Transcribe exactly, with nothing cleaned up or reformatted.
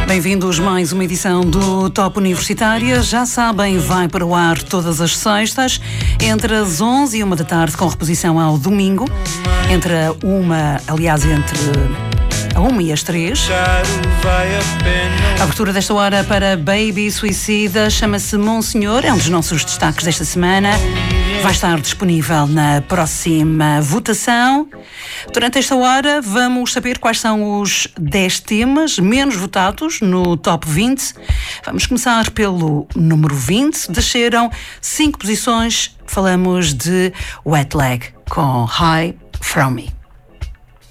Bem-vindos a mais uma edição do Top Universitária. Já sabem, vai para o ar todas as sextas, entre as onze e uma da tarde, com reposição ao domingo. Entre a uma, aliás, entre a uma e as três. A abertura desta hora para Baby Suicida chama-se Monsenhor, é um dos nossos destaques desta semana. Vai estar disponível na próxima votação. Durante esta hora vamos saber quais são os dez temas menos votados no Top vinte. Vamos começar pelo número vinte. Desceram cinco posições. Falamos de Wet Leg com High From Me.